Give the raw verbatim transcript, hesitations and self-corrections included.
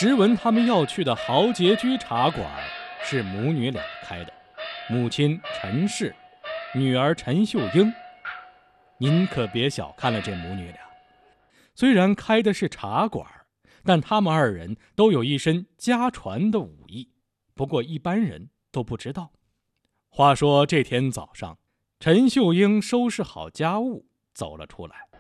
实闻他们要去的豪杰居茶馆是母女俩开的，母亲陈氏，女儿陈秀英。您可别小看了这母女俩，虽然开的是茶馆，但他们二人都有一身家传的武艺，不过一般人都不知道。话说这天早上，陈秀英收拾好家务走了出来，